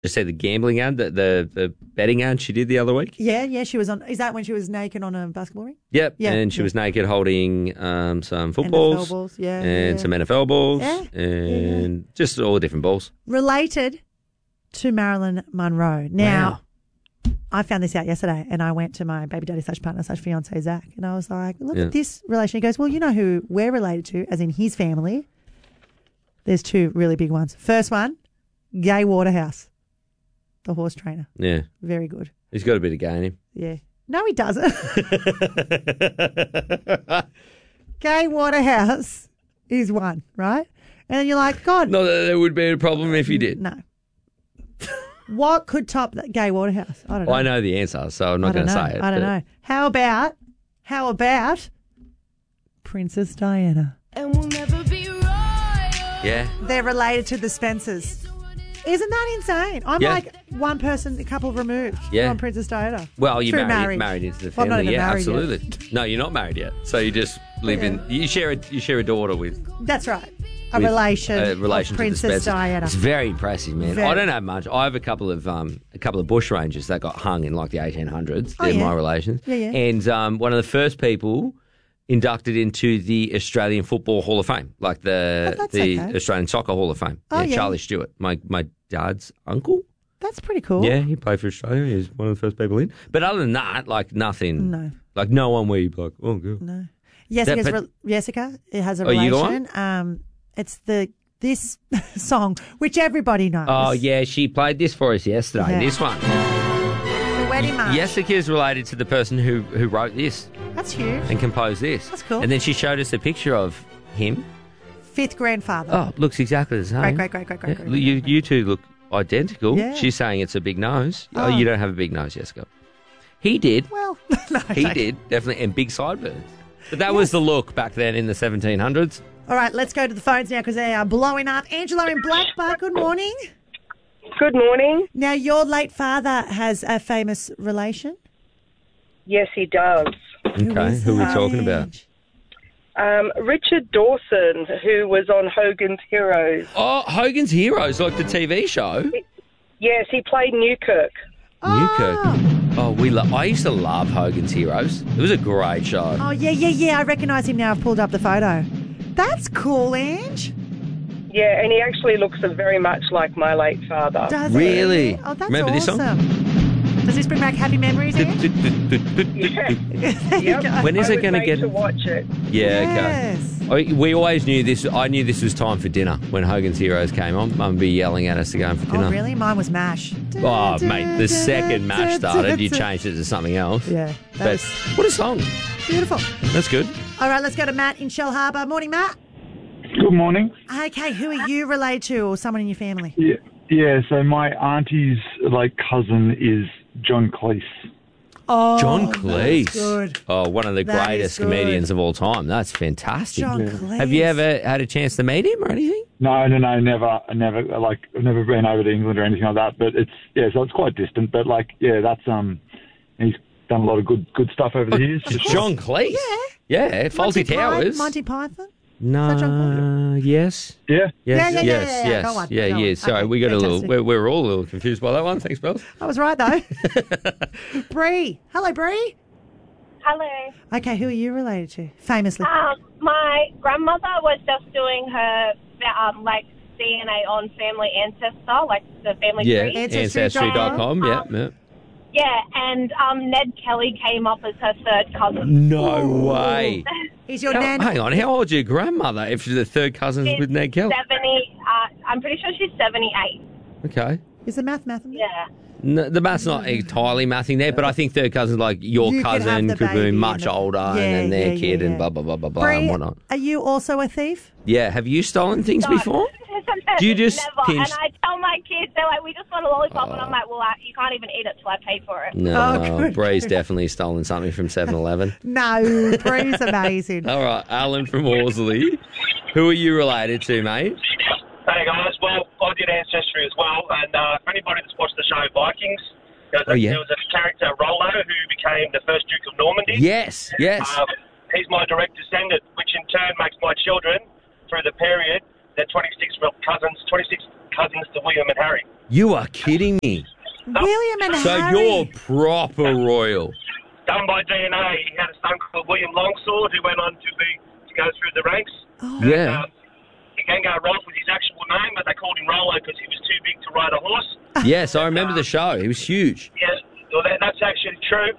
Just say the gambling ad, the betting ad she did the other week. Yeah, she was on. Is that when she was naked on a basketball ring? Yep. Yeah, And she was naked holding some NFL footballs. balls, And some NFL balls. Yeah, And just all the different balls. Related to Marilyn Monroe. Now, I found this out yesterday and I went to my baby daddy /partner /fiance Zach and I was like, look at this relation. He goes, well, you know who we're related to, as in his family. There's two really big ones. First one, Gay Waterhouse, the horse trainer. Yeah. Very good. He's got a bit of gay in him. Yeah. No, he doesn't. Gay Waterhouse is one, right? And then you're like, God. Not that there would be a problem if you did. No. What could top that Gay Waterhouse? I don't know. I know the answer, so I'm not going to say it. I don't know. How about Princess Diana? And we'll never be royal. Yeah. They're related to the Spencers. Isn't that insane? I'm like one person, a couple removed from Princess Diana. Well, you're Through married into the Well, I'm not family. even Yeah, married absolutely. yet. No, you're not married yet. So you just live in. You share a daughter with. That's right. A relation to of the Princess Spencers. Diana. It's very impressive, man. Very. I don't have much. I have a couple of bushrangers that got hung in like the 1800s. They're my relations. Yeah. And one of the first people inducted into the Australian Football Hall of Fame, like the Australian Soccer Hall of Fame. Charlie Stewart, my dad's uncle. That's pretty cool. Yeah, he played for Australia. He was one of the first people in. But other than that, like nothing. No. Like no one where you'd be like, oh, good. No. Jessica, it has a you relation. got one? It's this song, which everybody knows. Oh, yeah, she played this for us yesterday, this one. The Wedding March. Jessica is related to the person who wrote this. That's huge. And composed this. That's cool. And then she showed us a picture of him. Fifth grandfather. Oh, looks exactly the same. Great. You two look identical. Yeah. She's saying it's a big nose. Oh, you don't have a big nose, Jessica. He did. Well, no. He did, definitely. And big sideburns. But that was the look back then in the 1700s. All right, let's go to the phones now because they are blowing up. Angela in Blackbar, good morning. Good morning. Now, your late father has a famous relation? Yes, he does. Okay, who are we talking about? Richard Dawson, who was on Hogan's Heroes. Oh, Hogan's Heroes, like the TV show? Yes, he played Newkirk. Newkirk. Oh, I used to love Hogan's Heroes. It was a great show. Oh, yeah. I recognise him now. I've pulled up the photo. That's cool, Ange. Yeah, and he actually looks very much like my late father. Does Really? he? Oh, that's Remember this awesome. song? Does this bring back happy memories, Ange? Yep. When is it going to get to watch it? Yeah, Yes. okay. We always knew this. I knew this was time for dinner when Hogan's Heroes came on. Mum would be yelling at us to go in for dinner. Oh, really? Mine was MASH. Oh, mate, the second MASH started, you changed it to something else. Yeah. But what a song. Beautiful. That's good. All right, let's go to Matt in Shell Harbour. Morning, Matt. Good morning. Okay, who are you related to or someone in your family? Yeah, so my auntie's cousin is John Cleese. Oh, John Cleese. That's good. Oh, one of the That greatest is good. comedians of all time. That's fantastic. John Cleese. Have you ever had a chance to meet him or anything? No, never. I've never been over to England or anything like that. But so it's quite distant. But that's he's done a lot of good stuff over the years. John Cleese? Yeah, Fawlty Towers. Monty Python? No, yes. Yeah. Yes. Go on. Sorry, Okay, we got fantastic. we're all a little confused by that one. Thanks, Bells. I was right, though. Bree. Hello, Bree. Hello. Okay, who are you related to? Famously. My grandmother was just doing her DNA on Family Ancestor, like the family tree. Ancestry.com. Yeah. Yeah, and Ned Kelly came up as her third cousin. No way. He's your nan. Hang on, how old's your grandmother if she's the third cousin with Ned Kelly? 70. I'm pretty sure she's 78. Okay. Is the math? Yeah. No, the math's not entirely mathing there, but I think third cousins like your You could have cousin the could be baby much and older and then their kid and blah, blah, blah, blah, blah, Bree, and whatnot. are you also a thief? Yeah, have you stolen things before? Do you just Never. pinch- And I tell my kids, they're like, we just want a lollipop. And I'm like, well, you can't even eat it till I pay for it. No, Bree's definitely stolen something from 7-Eleven. No, Bree's amazing. All right, Alan from Horsley. Who are you related to, mate? Hey, guys. Well, I did Ancestry as well. And for anybody that's watched the show Vikings, there was a character, Rollo, who became the first Duke of Normandy. Yes. He's my direct descendant, which in turn makes my children, through the period, they're 26 cousins to William and Harry. You are kidding me. William and So Harry. you're proper royal. Done by DNA. He had a son called William Longsword who went on to go through the ranks. Oh. Yeah. He can go Rolf with his actual name, but they called him Rollo because he was too big to ride a horse. Yes, I remember the show. He was huge. Yeah, well, that's actually true.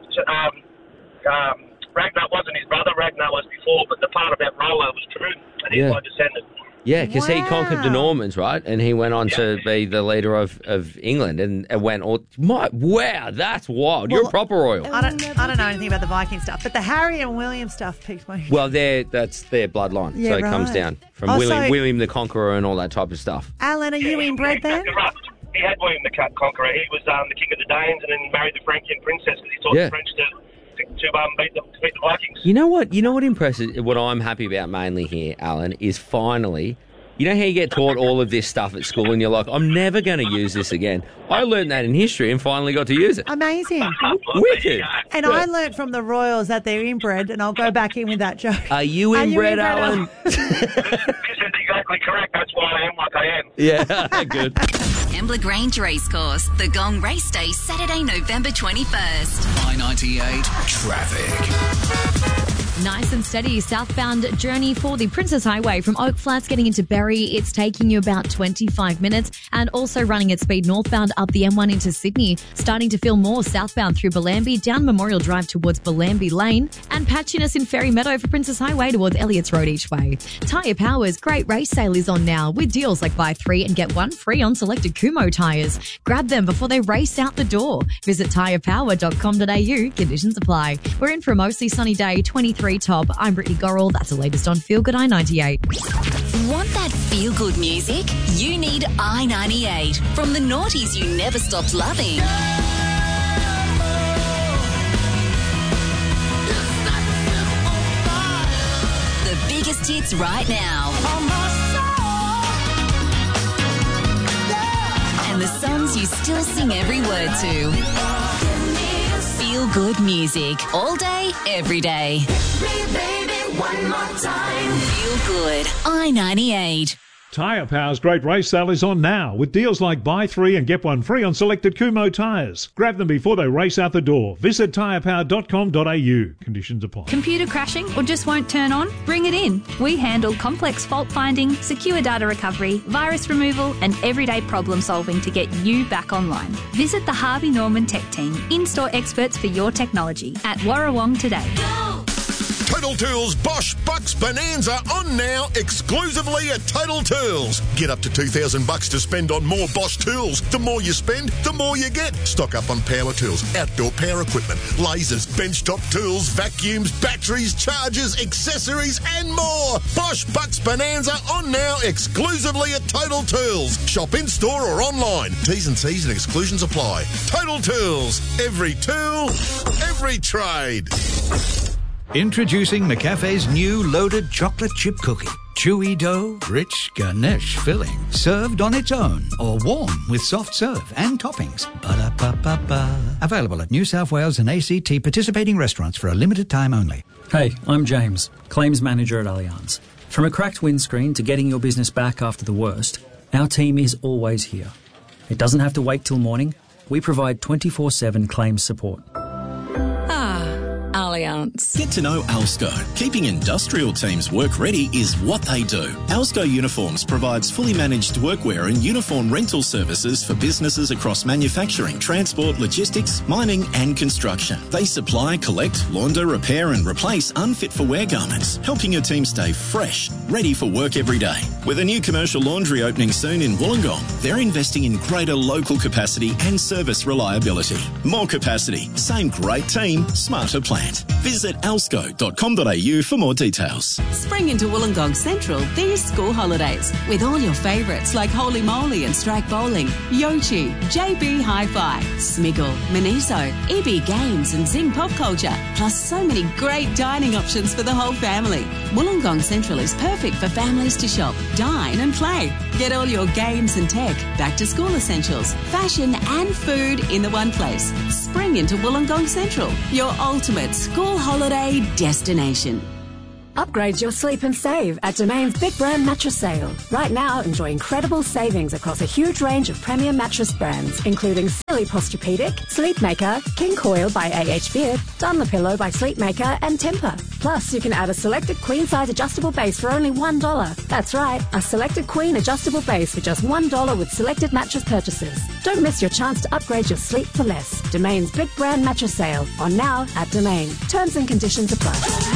Ragnar wasn't his brother. Ragnar was before, but the part about Rollo was true, and he's my descendant. Yeah, because he conquered the Wow. Normans, right? And he went on to be the leader of England and went all... Wow, that's wild. You're a proper royal. I don't know anything about the Viking stuff, but the Harry and William stuff piqued my interest. Well, that's their bloodline. Yeah, so it comes right. down from Oh, William the Conqueror and all that type of stuff. Alan, are you inbred then? Exactly right. He had William the Conqueror. He was the king of the Danes, and then he married the Frankian princess because he taught the French to beat the Vikings. You know what impresses... What I'm happy about mainly here, Alan, is finally... You know how you get taught all of this stuff at school and you're like, I'm never going to use this again. I learned that in history and finally got to use it. Amazing. Wicked. And I learnt from the royals that they're inbred, and I'll go back in with that joke. Are you inbred, Alan? This is exactly correct. That's why I am like I am. Yeah, good. Kembla Grange Racecourse, the Gong Race Day, Saturday, November 21st. I-98 traffic. Nice and steady southbound journey for the Princess Highway from Oak Flats getting into Berry. It's taking you about 25 minutes, and also running at speed northbound up the M1 into Sydney. Starting to feel more southbound through Bellambi, down Memorial Drive towards Bellambi Lane, and patchiness in Ferry Meadow for Princess Highway towards Elliots Road each way. Tyre Power's great race sale is on now with deals like buy 3 and get 1 free on selected Kumho tyres. Grab them before they race out the door. Visit tyrepower.com.au. Conditions apply. We're in for a mostly sunny day, 23 top. I'm Brittany Gorrell. That's the latest on Feel Good I-98. Want that feel-good music? You need I-98 from the noughties you never stopped loving. The biggest hits right now. And the songs you still sing every word to. Feel good music all day, every day. One more time. Feel good. I-98. Tyre Power's great race sale is on now with deals like buy 3 and get 1 free on selected Kumho tyres. Grab them before they race out the door. Visit tyrepower.com.au. Conditions apply. Computer crashing or just won't turn on? Bring it in. We handle complex fault finding, secure data recovery, virus removal and everyday problem solving to get you back online. Visit the Harvey Norman Tech Team, in-store experts for your technology at Warrawong today. Total Tools Bosch Bucks Bonanza on now exclusively at Total Tools. Get up to $2,000 to spend on more Bosch tools. The more you spend, the more you get. Stock up on power tools, outdoor power equipment, lasers, benchtop tools, vacuums, batteries, chargers, accessories and more. Bosch Bucks Bonanza on now exclusively at Total Tools. Shop in store or online. T's and C's and exclusions apply. Total Tools. Every tool, every trade. Introducing McCafe's new loaded chocolate chip cookie. Chewy dough, rich ganache filling, served on its own or warm with soft serve and toppings. Ba-da-ba-ba-ba. Available at New South Wales and ACT participating restaurants for a limited time only. Hey, I'm James, Claims Manager at Allianz. From a cracked windscreen to getting your business back after the worst, our team is always here. It doesn't have to wait till morning. We provide 24/7 claims support. Allianz. Get to know Alsco. Keeping industrial teams work ready is what they do. Alsco Uniforms provides fully managed workwear and uniform rental services for businesses across manufacturing, transport, logistics, mining and construction. They supply, collect, launder, repair and replace unfit for wear garments, helping your team stay fresh, ready for work every day. With a new commercial laundry opening soon in Wollongong, they're investing in greater local capacity and service reliability. More capacity, same great team, smarter plant. Visit alsco.com.au for more details. Spring into Wollongong Central these school holidays with all your favourites like Holy Moly and Strike Bowling, Yochi, JB Hi-Fi, Smiggle, Miniso, EB Games and Zing Pop Culture, plus so many great dining options for the whole family. Wollongong Central is perfect for families to shop, dine and play. Get all your games and tech, back to school essentials, fashion and food in the one place. Spring into Wollongong Central, your ultimate school holiday destination. Upgrade your sleep and save at Domain's Big Brand Mattress Sale. Right now, enjoy incredible savings across a huge range of premium mattress brands, including Silly Posturepedic, Sleepmaker, King Coil by AH Beard, Dunlopillow by Sleepmaker, and Temper. Plus, you can add a selected queen-size adjustable base for only $1. That's right, a selected queen adjustable base for just $1 with selected mattress purchases. Don't miss your chance to upgrade your sleep for less. Domain's Big Brand Mattress Sale on now at Domain. Terms and conditions apply.